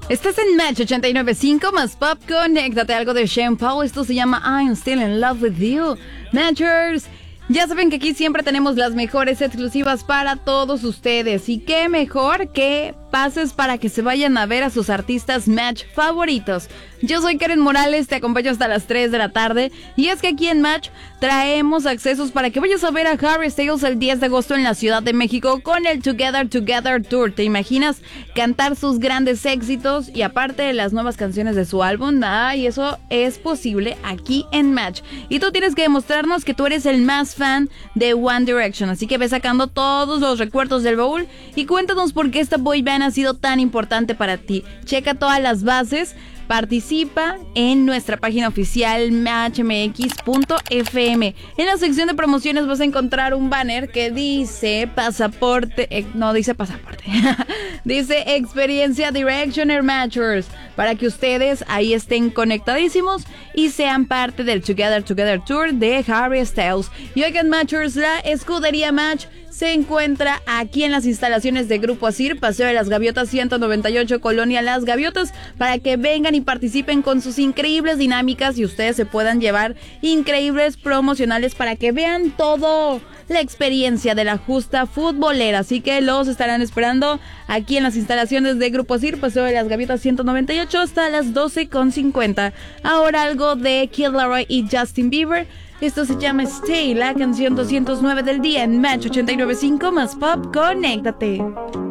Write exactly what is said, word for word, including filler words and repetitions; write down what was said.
Estás en Match ochenta y nueve punto cinco más Pop. Conéctate, algo de Sean Paul. Esto se llama I'm Still in Love with You. Matchers, ya saben que aquí siempre tenemos las mejores exclusivas para todos ustedes. Y qué mejor que pases para que se vayan a ver a sus artistas Match favoritos. Yo soy Karen Morales, te acompaño hasta las tres de la tarde. Y es que aquí en Match traemos accesos para que vayas a ver a Harry Styles el diez de agosto en la Ciudad de México con el Together Together Tour. ¿Te imaginas cantar sus grandes éxitos y aparte de las nuevas canciones de su álbum? Ah, y eso es posible aquí en Match. Y tú tienes que demostrarnos que tú eres el más fan de One Direction. Así que ve sacando todos los recuerdos del baúl y cuéntanos por qué esta boy band ha sido tan importante para ti. Checa todas las bases. Participa en nuestra página oficial match m x punto f m. En la sección de promociones vas a encontrar un banner que dice pasaporte, eh, no dice pasaporte, dice experiencia Directioner Matchers, para que ustedes ahí estén conectadísimos y sean parte del Together Together Tour de Harry Styles. Y oigan, Matchers, la escudería Match se encuentra aquí en las instalaciones de Grupo Asir, Paseo de las Gaviotas ciento noventa y ocho, Colonia Las Gaviotas, para que vengan y participen con sus increíbles dinámicas y ustedes se puedan llevar increíbles promocionales para que vean todo la experiencia de la justa futbolera. Así que los estarán esperando aquí en las instalaciones de Grupo Asir, Paseo de las Gaviotas ciento noventa y ocho, hasta las doce con cincuenta. Ahora algo de Kid Laroi y Justin Bieber. Esto se llama Stay, la canción doscientos nueve del día en Match ochenta y nueve punto cinco más Pop. Conéctate.